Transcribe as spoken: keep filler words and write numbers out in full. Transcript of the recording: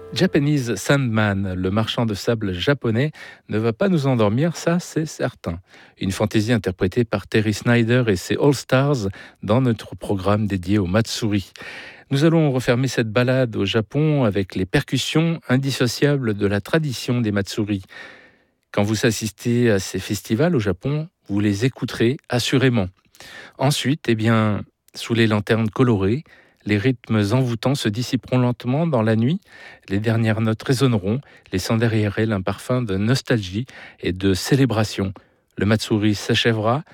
Japanese Sandman, le marchand de sable japonais, ne va pas nous endormir, ça c'est certain. Une fantaisie interprétée par Terry Snyder et ses All Stars dans notre programme dédié au Matsuri. Nous allons refermer cette balade au Japon avec les percussions indissociables de la tradition des Matsuri. Quand vous assistez à ces festivals au Japon, vous les écouterez assurément. Ensuite, eh bien, sous les lanternes colorées, les rythmes envoûtants se dissiperont lentement dans la nuit, les dernières notes résonneront, laissant derrière elles un parfum de nostalgie et de célébration. Le Matsuri s'achèvera,